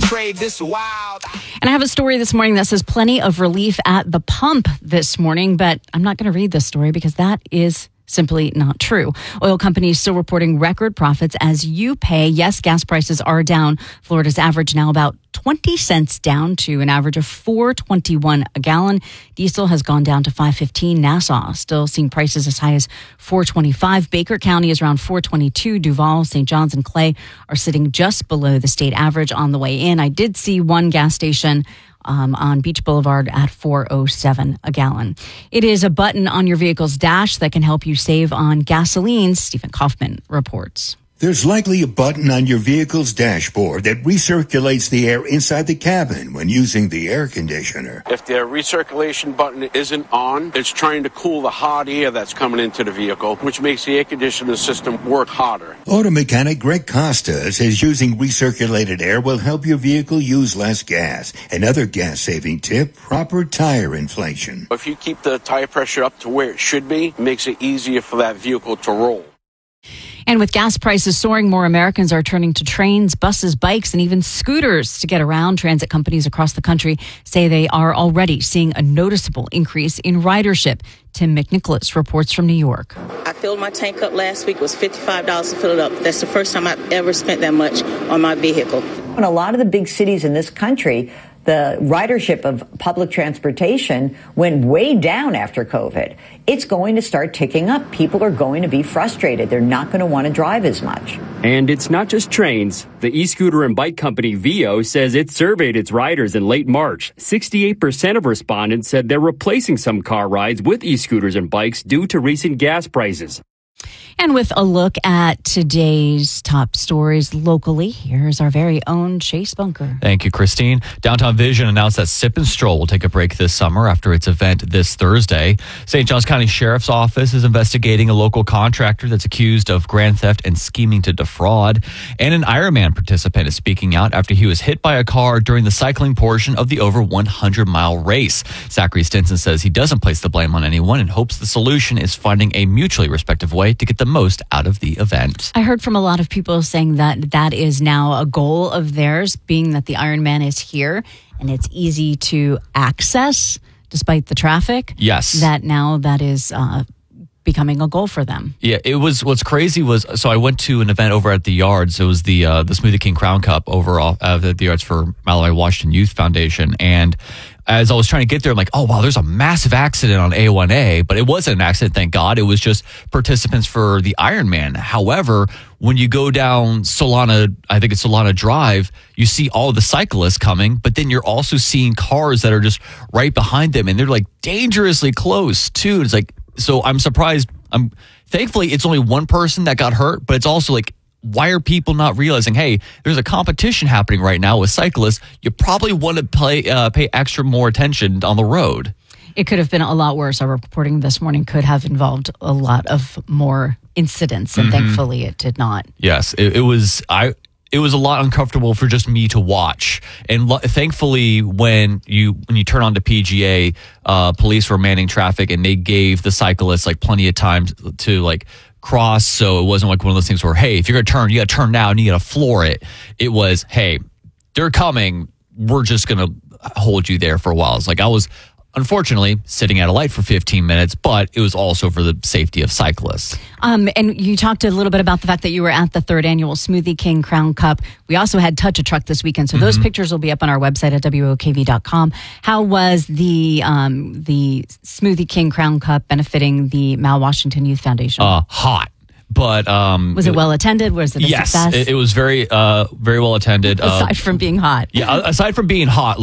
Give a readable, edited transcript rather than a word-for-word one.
trade this wild. And I have a story this morning that says plenty of relief at the pump this morning, but I'm not going to read this story because that is simply not true. Oil companies still reporting record profits as you pay. Yes, gas prices are down. Florida's average now about 20 cents down to an average of $4.21 a gallon. Diesel has gone down to $5.15. Nassau still seeing prices as high as $4.25. Baker County is around $4.22. Duval, St. John's, and Clay are sitting just below the state average on the way in. I did see one gas station on Beach Boulevard at $4.07 a gallon. It is a button on your vehicle's dash that can help you save on gasoline. Stephen Kaufman reports. There's likely a button on your vehicle's dashboard that recirculates the air inside the cabin when using the air conditioner. If the recirculation button isn't on, it's trying to cool the hot air that's coming into the vehicle, which makes the air conditioning system work hotter. Auto mechanic Greg Costa says using recirculated air will help your vehicle use less gas. Another gas-saving tip, proper tire inflation. If you keep the tire pressure up to where it should be, it makes it easier for that vehicle to roll. And with gas prices soaring, more Americans are turning to trains, buses, bikes, and even scooters to get around. Transit companies across the country say they are already seeing a noticeable increase in ridership. Tim McNicholas reports from New York. I filled my tank up last week. It was $55 to fill it up. That's the first time I've ever spent that much on my vehicle. In a lot of the big cities in this country, the ridership of public transportation went way down after COVID. It's going to start ticking up. People are going to be frustrated. They're not going to want to drive as much. And it's not just trains. The e-scooter and bike company Vio says it surveyed its riders in late March. 68% of respondents said they're replacing some car rides with e-scooters and bikes due to recent gas prices. And with a look at today's top stories locally, here's our very own Chase Bunker. Thank you, Christine. Downtown Vision announced that Sip and Stroll will take a break this summer after its event this Thursday. St. Johns County Sheriff's Office is investigating a local contractor that's accused of grand theft and scheming to defraud. And an Ironman participant is speaking out after he was hit by a car during the cycling portion of the over 100-mile race. Zachary Stinson says he doesn't place the blame on anyone and hopes the solution is finding a mutually respectful way to get the most out of the event. I heard from a lot of people saying that that is now a goal of theirs, being that the Ironman is here and it's easy to access despite the traffic. Yes. That now that is becoming a goal for them. Yeah, it was, what's crazy was, so I went to an event over at the Yards. It was the Smoothie King Crown Cup over at the Yards for Mallory Washington Youth Foundation. And as I was trying to get there, I'm like, oh, wow, there's a massive accident on A1A, but it wasn't an accident, thank God. It was just participants for the Ironman. However, when you go down Solana, I think it's Solana Drive, you see all the cyclists coming, but then you're also seeing cars that are just right behind them, and they're like dangerously close too. It's like, so I'm surprised. Thankfully, it's only one person that got hurt, but it's also like, why are people not realizing, hey, there's a competition happening right now with cyclists. You probably want to pay extra more attention on the road. It could have been a lot worse. Our reporting this morning could have involved a lot of more incidents, and thankfully it did not. Yes, it was a lot uncomfortable for just me to watch. And thankfully, when you turn on to PGA, police were manning traffic, and they gave the cyclists like plenty of time to like cross. So it wasn't like one of those things where, hey, if you're going to turn, you got to turn now and you got to floor it. It was, hey, they're coming. We're just going to hold you there for a while. It's like I was, unfortunately, sitting at a light for 15 minutes, but it was also for the safety of cyclists. And you talked a little bit about the fact that you were at the 3rd annual Smoothie King Crown Cup. We also had Touch a Truck this weekend, so those pictures will be up on our website at WOKV.com. How was the Smoothie King Crown Cup benefiting the Mal Washington Youth Foundation? Hot. But was it well attended? Was it a success? Yes, it was very well attended. Aside from being hot. Yeah, aside from being hot,